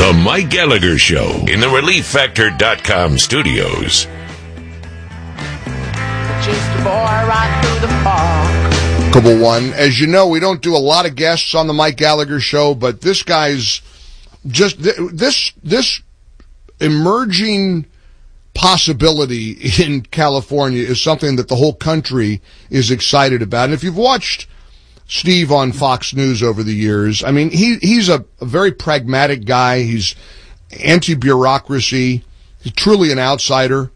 The Mike Gallagher Show in the ReliefFactor.com studios. Chased a boy right through the park. Couple one. As you know, we don't do a lot of guests on the Mike Gallagher Show, but this guy's just this emerging possibility in California is something that the whole country is excited about. And if you've watched Steve on Fox News over the years, I mean, he's a very pragmatic guy. He's anti-bureaucracy. He's truly an outsider.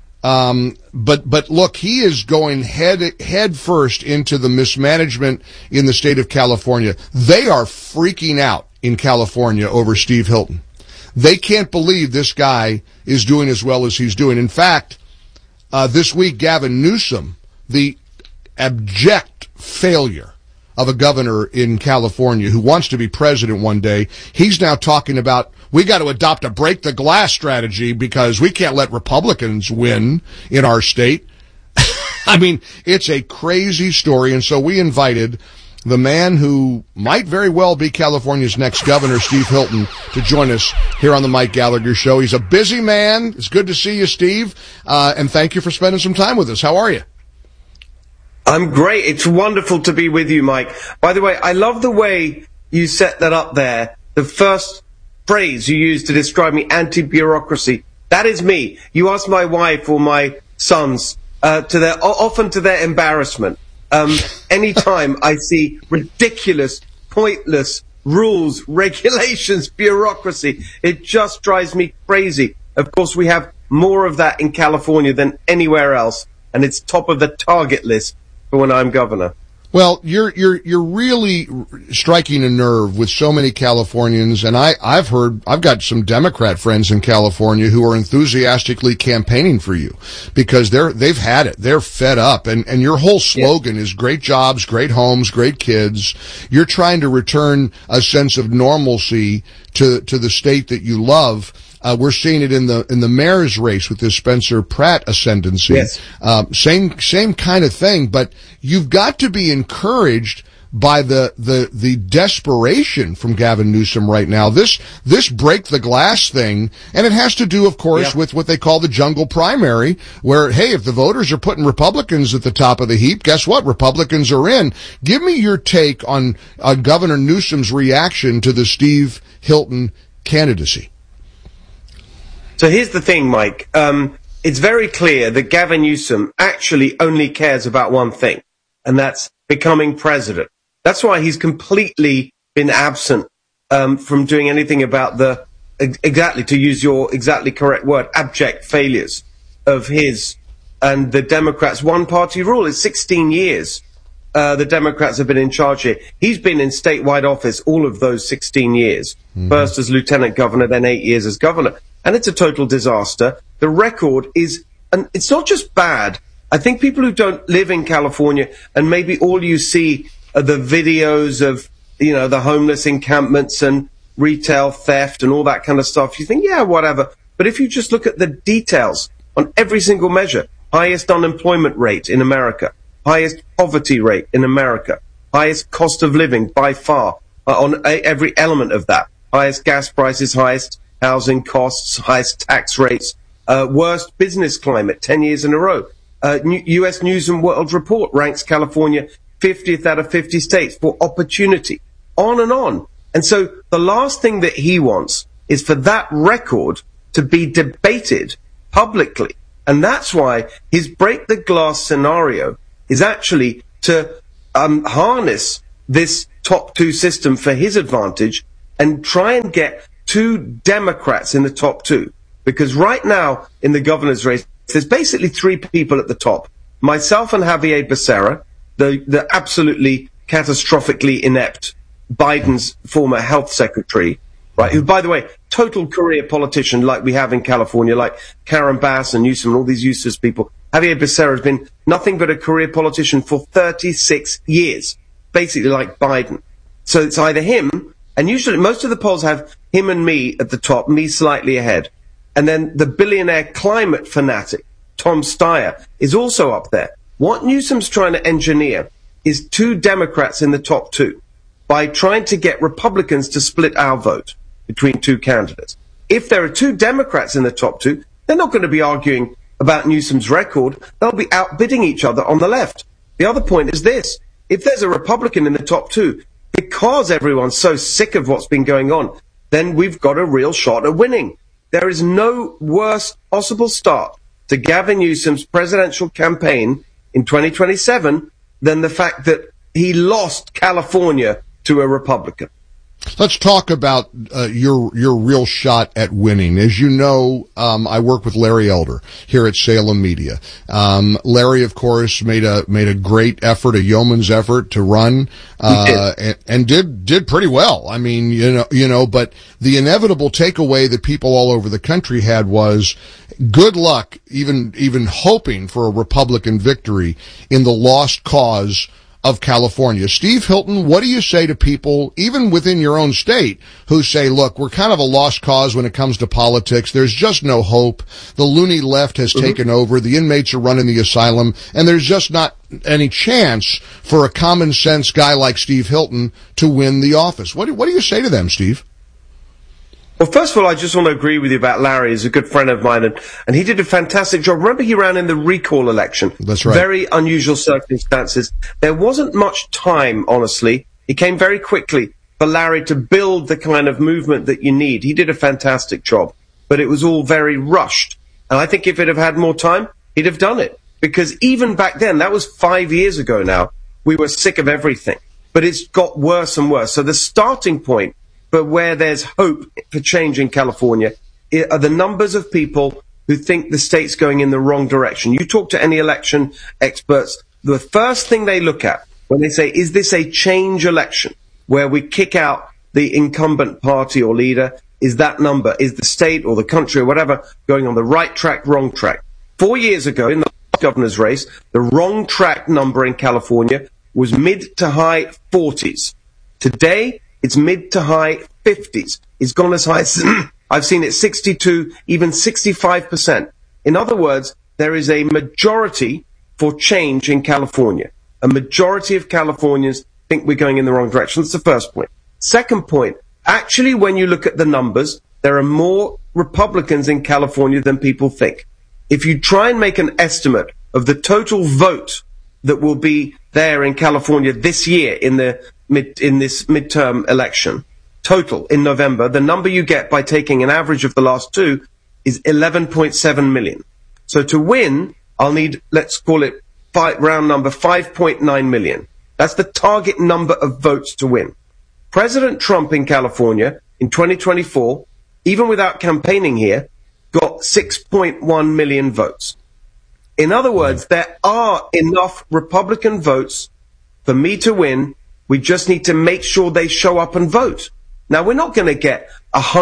But look, he is going head first into the mismanagement in the state of California. They are freaking out in California over Steve Hilton. They can't believe this guy is doing as well as he's doing. In fact, this week, Gavin Newsom, the abject failure of a governor in California who wants to be president one day, he's now talking about, we got to adopt a break the glass strategy because we can't let Republicans win in our state. I mean, it's a crazy story. And so we invited the man who might very well be California's next governor, Steve Hilton, to join us here on the Mike Gallagher Show. He's a busy man. It's good to see you, Steve. And thank you for spending some time with us. How are you? I'm great. It's wonderful to be with you, Mike. By the way, I love the way you set that up there. The first phrase you used to describe me, anti-bureaucracy. That is me. You ask my wife or my sons, often to their embarrassment. Anytime I see ridiculous, pointless rules, regulations, bureaucracy, it just drives me crazy. Of course, we have more of that in California than anywhere else, and it's top of the target list for when I'm governor. Well, you're really striking a nerve with so many Californians, and I've got some Democrat friends in California who are enthusiastically campaigning for you because they've had it. They're fed up, and your whole slogan is great jobs, great homes, great kids. You're trying to return a sense of normalcy to the state that you love. We're seeing it in the mayor's race with this Spencer Pratt ascendancy. Yes. Same kind of thing, but you've got to be encouraged by the desperation from Gavin Newsom right now. This break the glass thing, and it has to do, of course, with what they call the jungle primary, where, hey, if the voters are putting Republicans at the top of the heap, guess what? Republicans are in. Give me your take on Governor Newsom's reaction to the Steve Hilton candidacy. So here's the thing, Mike. It's very clear that Gavin Newsom actually only cares about one thing, and that's becoming president. That's why he's completely been absent from doing anything about to use your exactly correct word, abject failures of his and the Democrats' one-party rule. It's 16 years the Democrats have been in charge here. He's been in statewide office all of those 16 years, first as lieutenant governor, then 8 years as governor. And it's a total disaster. The record is, and it's not just bad. I think people who don't live in California, and maybe all you see are the videos of, the homeless encampments and retail theft and all that kind of stuff. You think, yeah, whatever. But if you just look at the details on every single measure, highest unemployment rate in America, highest poverty rate in America, highest cost of living by far on every element of that, highest gas prices, highest housing costs, highest tax rates, worst business climate 10 years in a row. U.S. News and World Report ranks California 50th out of 50 states for opportunity, on and on. And so the last thing that he wants is for that record to be debated publicly. And that's why his break the glass scenario is actually to harness this top two system for his advantage and try and get two Democrats in the top two. Because right now in the governor's race, there's basically three people at the top. Myself and Javier Becerra, the absolutely catastrophically inept Biden's former health secretary, right? Who, by the way, total career politician like we have in California, like Karen Bass and Newsom and all these useless people. Javier Becerra has been nothing but a career politician for 36 years, basically like Biden. So it's either him, and usually most of the polls have him and me at the top, me slightly ahead. And then the billionaire climate fanatic, Tom Steyer, is also up there. What Newsom's trying to engineer is two Democrats in the top two by trying to get Republicans to split our vote. between two candidates. If there are two Democrats in the top two, they're not going to be arguing about Newsom's record. They'll be outbidding each other on the left. The other point is this. If there's a Republican in the top two, because everyone's so sick of what's been going on, then we've got a real shot at winning. There is no worse possible start to Gavin Newsom's presidential campaign in 2027 than the fact that he lost California to a Republican. Let's talk about your real shot at winning. As you know, I work with Larry Elder here at Salem Media. Larry, of course, made a great effort, a yeoman's effort to run, and did pretty well. I mean, you know, but the inevitable takeaway that people all over the country had was good luck, even hoping for a Republican victory in the lost cause of California. Steve Hilton, what do you say to people, even within your own state, who say, look, we're kind of a lost cause when it comes to politics. There's just no hope. The loony left has taken over. The inmates are running the asylum, and there's just not any chance for a common sense guy like Steve Hilton to win the office. What do you say to them, Steve? Well, first of all, I just want to agree with you about Larry. He's a good friend of mine, and he did a fantastic job. Remember, he ran in the recall election. That's right. Very unusual circumstances. There wasn't much time, honestly. It came very quickly for Larry to build the kind of movement that you need. He did a fantastic job, but it was all very rushed. And I think if he'd have had more time, he'd have done it. Because even back then, that was 5 years ago now, we were sick of everything. But it's got worse and worse. So the starting point, but where there's hope for change in California, are the numbers of people who think the state's going in the wrong direction. You talk to any election experts, the first thing they look at when they say, is this a change election where we kick out the incumbent party or leader, is that number, is the state or the country or whatever going on the right track, wrong track? 4 years ago in the governor's race, the wrong track number in California was mid to high 40s. Today, it's mid to high 50s. It's gone as high as, I've seen it 62, even 65%. In other words, there is a majority for change in California. A majority of Californians think we're going in the wrong direction. That's the first point. Second point, actually, when you look at the numbers, there are more Republicans in California than people think. If you try and make an estimate of the total vote that will be there in California this year in this midterm election, total in November, the number you get by taking an average of the last two is 11.7 million. So to win, I'll need, let's call it round number 5.9 million. That's the target number of votes to win. President Trump in California in 2024, even without campaigning here, got 6.1 million votes. In other words, there are enough Republican votes for me to win. We just need to make sure they show up and vote. Now, we're not going to get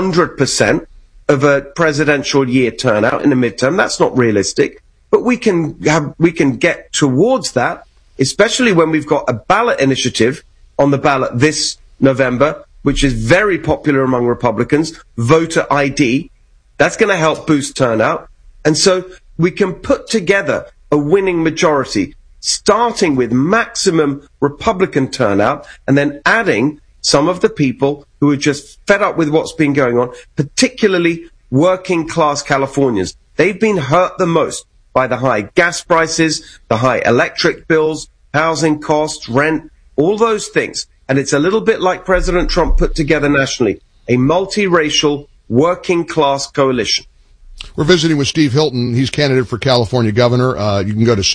100% of a presidential year turnout in the midterm. That's not realistic. But we can get towards that, especially when we've got a ballot initiative on the ballot this November, which is very popular among Republicans, voter ID. That's going to help boost turnout. And so we can put together a winning majority, starting with maximum Republican turnout and then adding some of the people who are just fed up with what's been going on, particularly working class Californians. They've been hurt the most by the high gas prices, the high electric bills, housing costs, rent, all those things. And it's a little bit like President Trump put together nationally, a multiracial working class coalition. We're visiting with Steve Hilton. He's candidate for California governor. You can go to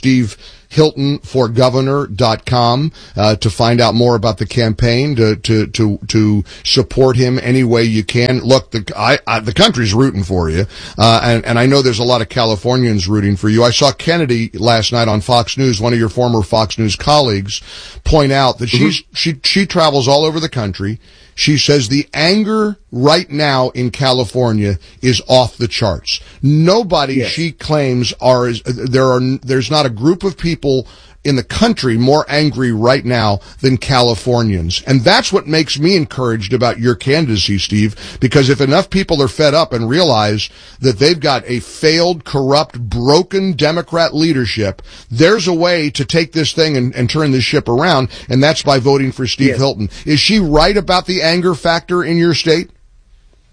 stevehiltonforgovernor.com to find out more about the campaign, to support him any way you can. Look, the country's rooting for you, and I know there's a lot of Californians rooting for you. I saw Kennedy last night on Fox News, one of your former Fox News colleagues, point out that she travels all over the country. She says the anger right now in California is off the charts. Nobody, yes, she claims, there's not a group of people in the country more angry right now than Californians. And that's what makes me encouraged about your candidacy, Steve, because if enough people are fed up and realize that they've got a failed, corrupt, broken Democrat leadership, there's a way to take this thing and turn this ship around, and that's by voting for Steve, yes, Hilton. Is she right about the anger factor in your state?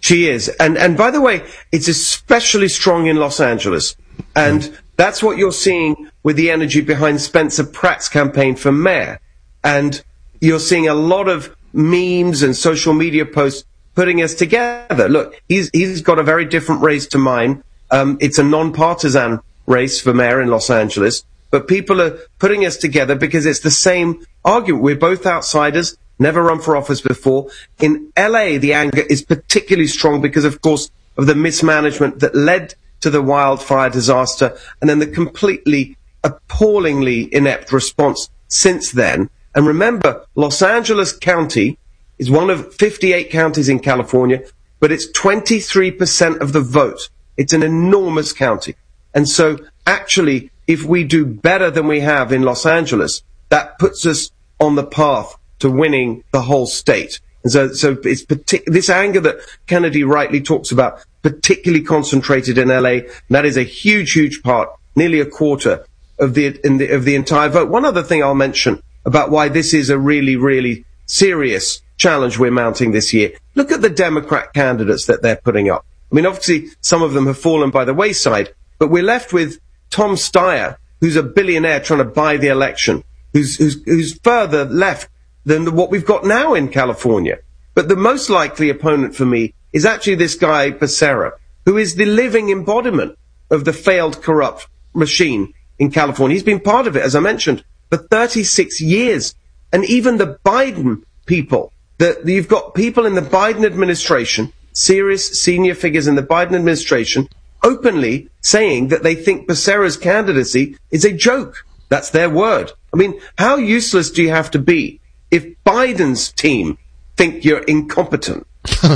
She is. And by the way, it's especially strong in Los Angeles. And that's what you're seeing with the energy behind Spencer Pratt's campaign for mayor. And you're seeing a lot of memes and social media posts putting us together. Look, he's got a very different race to mine. It's a non-partisan race for mayor in Los Angeles. But people are putting us together because it's the same argument. We're both outsiders, never run for office before. In LA, the anger is particularly strong because, of course, of the mismanagement that led to the wildfire disaster and then the completely appallingly inept response since then. And remember, Los Angeles County is one of 58 counties in California, but it's 23% of the vote. It's an enormous county. And so actually, if we do better than we have in Los Angeles, that puts us on the path to winning the whole state. And so it's this anger that Kennedy rightly talks about, particularly concentrated in LA, and that is a huge, huge part, nearly a quarter of the entire vote. One other thing I'll mention about why this is a really, really serious challenge we're mounting this year. Look at the Democrat candidates that they're putting up. I mean, obviously, some of them have fallen by the wayside, but we're left with Tom Steyer, who's a billionaire trying to buy the election, who's further left than what we've got now in California. But the most likely opponent for me is actually this guy, Becerra, who is the living embodiment of the failed corrupt machine in California. He's been part of it, as I mentioned, for 36 years. And even the Biden people, you've got people in the Biden administration, serious senior figures in the Biden administration, openly saying that they think Becerra's candidacy is a joke. That's their word. I mean, how useless do you have to be if Biden's team think you're incompetent?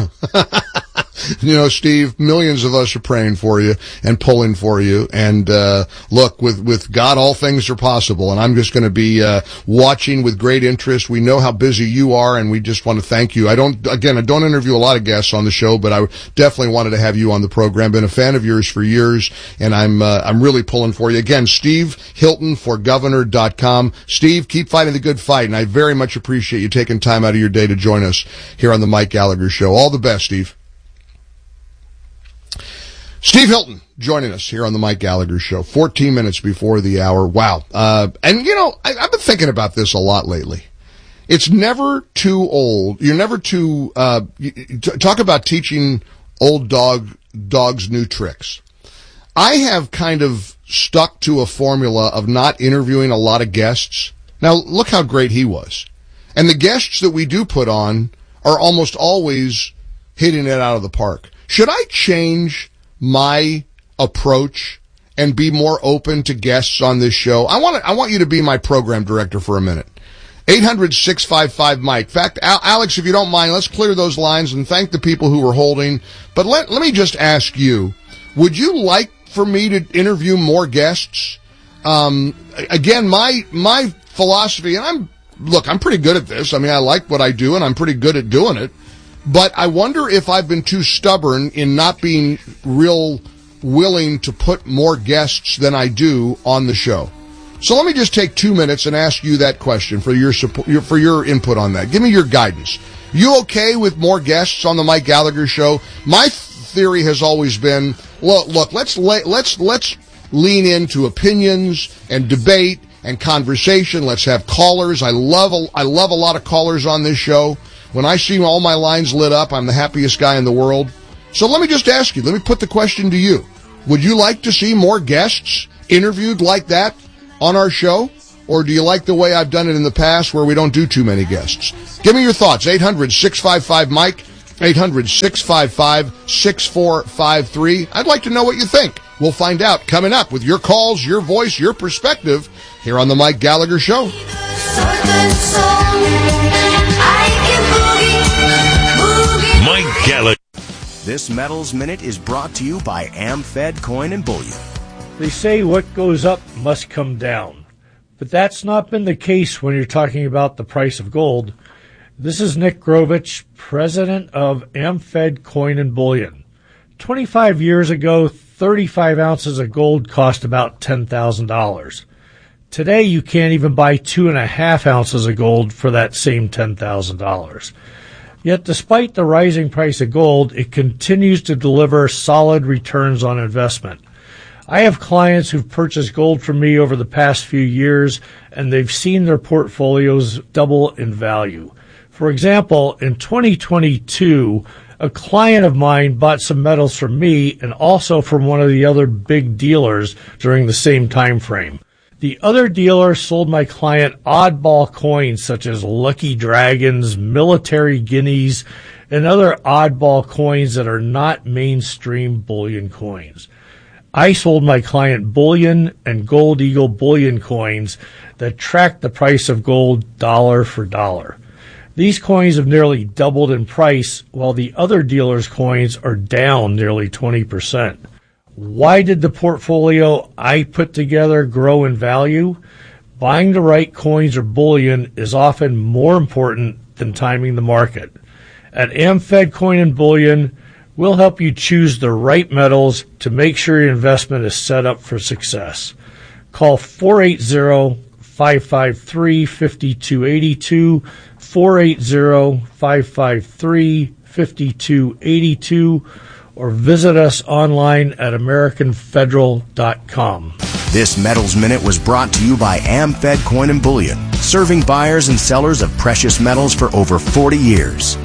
You know, Steve, millions of us are praying for you and pulling for you. And look, with God, all things are possible. And I'm just going to be watching with great interest. We know how busy you are, and we just want to thank you. I don't interview a lot of guests on the show, but I definitely wanted to have you on the program. Been a fan of yours for years, and I'm really pulling for you. Again, Steve Hilton for Governor.com. Steve, keep fighting the good fight, and I very much appreciate you taking time out of your day to join us here on the Mike Gallagher Show. All the best, Steve. Steve Hilton joining us here on the Mike Gallagher Show, 14 minutes before the hour. Wow. And, you know, I've been thinking about this a lot lately. It's never too old. You're never too, talk about teaching old dogs new tricks. I have kind of stuck to a formula of not interviewing a lot of guests. Now, look how great he was. And the guests that we do put on are almost always hitting it out of the park. Should I change my approach and be more open to guests on this show? I want you to be my program director for a minute. 800-655-Mike. In fact, Alex, if you don't mind, let's clear those lines and thank the people who were holding. But let me just ask you, would you like for me to interview more guests? Again, my philosophy, and I'm pretty good at this. I mean, I like what I do and I'm pretty good at doing it. But I wonder if I've been too stubborn in not being real willing to put more guests than I do on the show. So let me just take 2 minutes and ask you that question for your support, for your input on that. Give me your guidance. You okay with more guests on the Mike Gallagher Show? My theory has always been, look, let's lean into opinions and debate and conversation. Let's have callers. I love a lot of callers on this show. When I see all my lines lit up, I'm the happiest guy in the world. So let me just ask you, let me put the question to you. Would you like to see more guests interviewed like that on our show? Or do you like the way I've done it in the past where we don't do too many guests? Give me your thoughts. 800-655-Mike, 800-655-6453. I'd like to know what you think. We'll find out coming up with your calls, your voice, your perspective here on the Mike Gallagher Show. Mike Gallagher. This Metals Minute is brought to you by AmFed Coin and Bullion. They say what goes up must come down, but that's not been the case when you're talking about the price of gold. This is Nick Grovich, president of AmFed Coin and Bullion. 25 years ago, 35 ounces of gold cost about $10,000. Today, you can't even buy 2.5 ounces of gold for that same $10,000. Yet despite the rising price of gold, it continues to deliver solid returns on investment. I have clients who've purchased gold from me over the past few years, and they've seen their portfolios double in value. For example, in 2022, a client of mine bought some metals from me and also from one of the other big dealers during the same time frame. The other dealer sold my client oddball coins such as Lucky Dragons, military guineas, and other oddball coins that are not mainstream bullion coins. I sold my client bullion and Gold Eagle bullion coins that track the price of gold dollar for dollar. These coins have nearly doubled in price, while the other dealer's coins are down nearly 20%. Why did the portfolio I put together grow in value? Buying the right coins or bullion is often more important than timing the market. At AmFed Coin and Bullion, we'll help you choose the right metals to make sure your investment is set up for success. Call 480-553-5282, 480-553-5282, or visit us online at AmericanFederal.com. This Metals Minute was brought to you by AmFed Coin and Bullion, serving buyers and sellers of precious metals for over 40 years.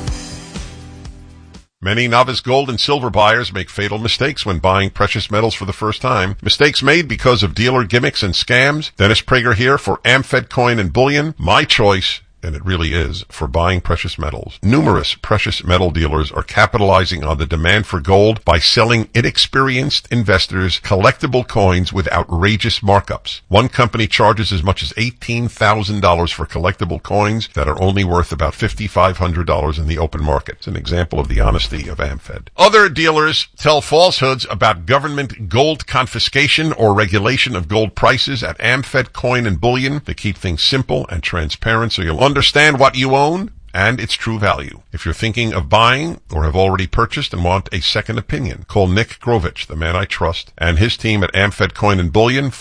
Many novice gold and silver buyers make fatal mistakes when buying precious metals for the first time. Mistakes made because of dealer gimmicks and scams. Dennis Prager here for AmFed Coin and Bullion. My choice, and it really is, for buying precious metals. Numerous precious metal dealers are capitalizing on the demand for gold by selling inexperienced investors collectible coins with outrageous markups. One company charges as much as $18,000 for collectible coins that are only worth about $5,500 in the open market. It's an example of the honesty of AmFed. Other dealers tell falsehoods about government gold confiscation or regulation of gold prices at AmFed Coin and Bullion. They keep things simple and transparent so you'll understand what you own and its true value. If you're thinking of buying or have already purchased and want a second opinion, call Nick Grovich, the man I trust, and his team at AmFed Coin and Bullion,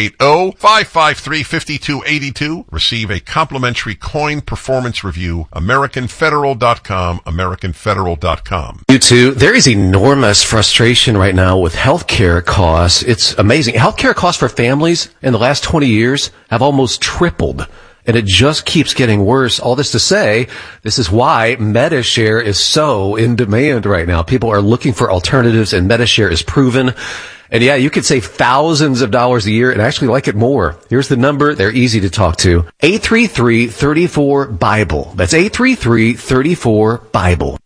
480-553-5282. Receive a complimentary coin performance review, AmericanFederal.com, AmericanFederal.com. You too. There is enormous frustration right now with healthcare costs. It's amazing. Healthcare costs for families in the last 20 years have almost tripled. And it just keeps getting worse. All this to say, this is why Medi-Share is so in demand right now. People are looking for alternatives, and Medi-Share is proven. And yeah, you could save thousands of dollars a year and actually like it more. Here's the number. They're easy to talk to. 833-34-BIBLE. That's 833-34-BIBLE.